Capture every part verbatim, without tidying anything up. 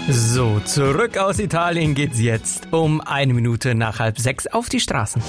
So, zurück aus Italien geht's jetzt um eine Minute nach halb sechs auf die Straßen.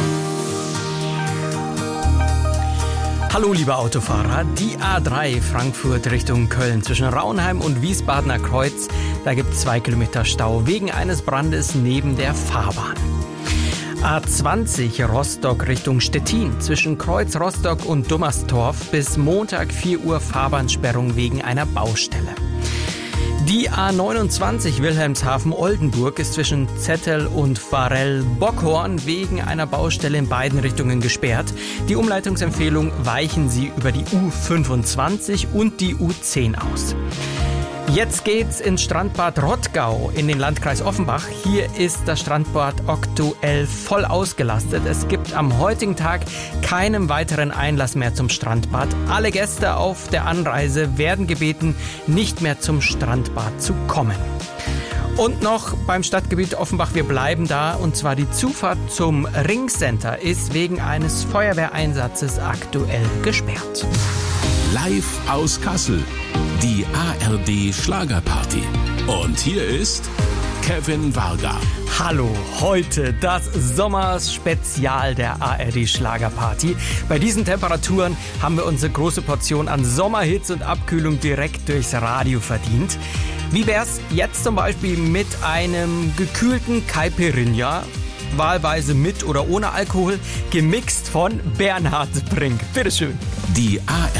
Hallo liebe Autofahrer, die A drei Frankfurt Richtung Köln zwischen Rauenheim und Wiesbadener Kreuz, da gibt's zwei Kilometer Stau wegen eines Brandes neben der Fahrbahn. A zwanzig Rostock Richtung Stettin zwischen Kreuz Rostock und Dummerstorf bis Montag vier Uhr Fahrbahnsperrung wegen einer Baustelle. Die A neunundzwanzig Wilhelmshaven-Oldenburg ist zwischen Zettel und Varell-Bockhorn wegen einer Baustelle in beiden Richtungen gesperrt. Die Umleitungsempfehlung: weichen Sie über die U fünfundzwanzig und die U zehn aus. Jetzt geht's ins Strandbad Rottgau in den Landkreis Offenbach. Hier ist das Strandbad aktuell voll ausgelastet. Es gibt am heutigen Tag keinen weiteren Einlass mehr zum Strandbad. Alle Gäste auf der Anreise werden gebeten, nicht mehr zum Strandbad zu kommen. Und noch beim Stadtgebiet Offenbach, wir bleiben da, und zwar die Zufahrt zum Ringcenter ist wegen eines Feuerwehreinsatzes aktuell gesperrt. Live aus Kassel, die A R D Schlagerparty. Und hier ist Kevin Varga. Hallo, heute das Sommerspezial der A R D Schlagerparty. Bei diesen Temperaturen haben wir unsere große Portion an Sommerhits und Abkühlung direkt durchs Radio verdient. Wie wär's jetzt zum Beispiel mit einem gekühlten Caipirinha, wahlweise mit oder ohne Alkohol, gemixt von Bernhard Brink. Bitteschön. Die A